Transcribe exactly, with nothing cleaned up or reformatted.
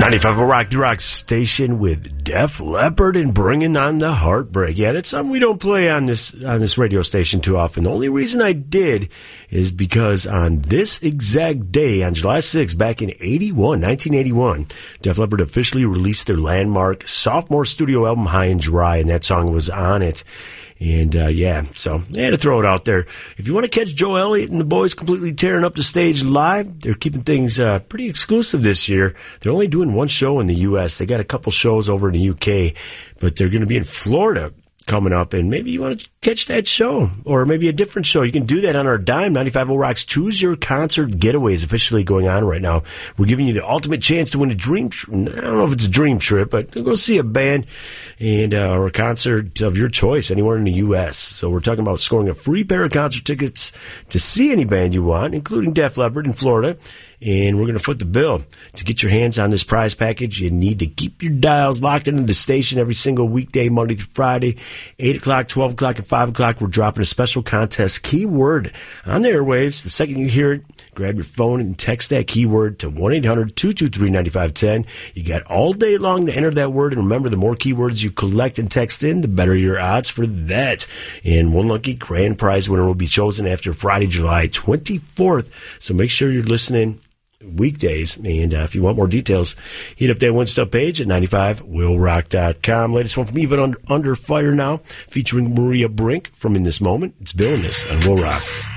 ninety-five Rock the Rock station with Def Leppard and Bringing on the Heartbreak. Yeah, that's something we don't play on this on this radio station too often. The only reason I did is because on this exact day, on July sixth, back in eighty-one, nineteen eighty-one, Def Leppard officially released their landmark sophomore studio album, High and Dry, and that song was on it. And, uh, yeah, so I had to throw it out there. If you want to catch Joe Elliott and the boys completely tearing up the stage live, they're keeping things uh, pretty exclusive this year. They're only doing one show in the U S They got a couple shows over in the U K, but they're going to be in Florida coming up, and maybe you want to catch that show, or maybe a different show. You can do that on our dime. ninety-five O Rock's Choose Your Concert Getaway is officially going on right now. We're giving you the ultimate chance to win a dream trip. I don't know if it's a dream trip, but go see a band and uh, or a concert of your choice anywhere in the U S So we're talking about scoring a free pair of concert tickets to see any band you want, including Def Leppard in Florida. And we're going to foot the bill. To get your hands on this prize package, you need to keep your dials locked into the station every single weekday, Monday through Friday, eight o'clock, twelve o'clock, and five o'clock. We're dropping a special contest keyword on the airwaves. The second you hear it, grab your phone and text that keyword to one eight hundred two two three nine five one zero. You got all day long to enter that word. And remember, the more keywords you collect and text in, the better your odds for that. And one lucky grand prize winner will be chosen after Friday, July twenty-fourth. So make sure you're listening weekdays, and uh, if you want more details, hit up that one stop page at ninety-five will rock dot com. Latest one from Even Under, Under Fire now, featuring Maria Brink from In This Moment. It's Villainous on Will Rock.